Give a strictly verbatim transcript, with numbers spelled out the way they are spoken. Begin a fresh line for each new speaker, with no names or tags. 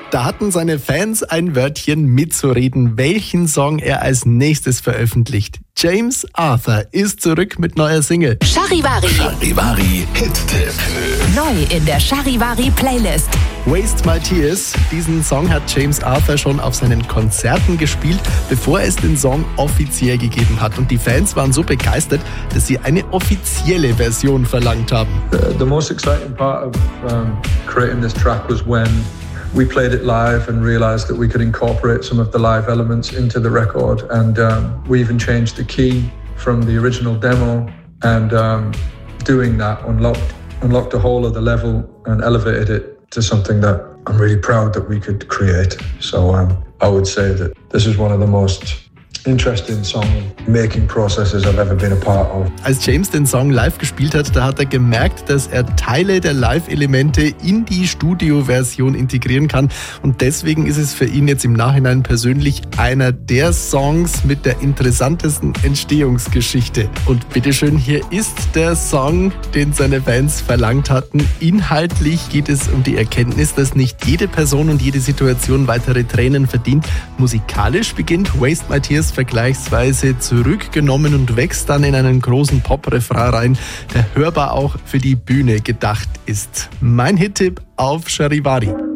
Da hatten seine Fans ein Wörtchen mitzureden, welchen Song er als nächstes veröffentlicht. James Arthur ist zurück mit neuer Single.
Charivari.
Charivari Hit-Tipp.
Neu in der Charivari Playlist.
Waste My Tears. Diesen Song hat James Arthur schon auf seinen Konzerten gespielt, bevor es den Song offiziell gegeben hat. Und die Fans waren so begeistert, dass sie eine offizielle Version verlangt haben.
The, the most exciting part of um, creating this track was when we played it live and realized that we could incorporate some of the live elements into the record, and um, we even changed the key from the original demo, and um, doing that unlocked unlocked a whole other level and elevated it to something that I'm really proud that we could create. So um, I would say that this is one of the most interesting song-making processes I've ever been a part of.
Als James den Song live gespielt hat, da hat er gemerkt, dass er Teile der Live-Elemente in die Studio-Version integrieren kann. Und deswegen ist es für ihn jetzt im Nachhinein persönlich einer der Songs mit der interessantesten Entstehungsgeschichte. Und bitteschön, hier ist der Song, den seine Fans verlangt hatten. Inhaltlich geht es um die Erkenntnis, dass nicht jede Person und jede Situation weitere Tränen verdient. Musikalisch beginnt Waste My Tears vergleichsweise zurückgenommen und wächst dann in einen großen Pop-Refrain rein, der hörbar auch für die Bühne gedacht ist. Mein Hit-Tipp auf Charivari.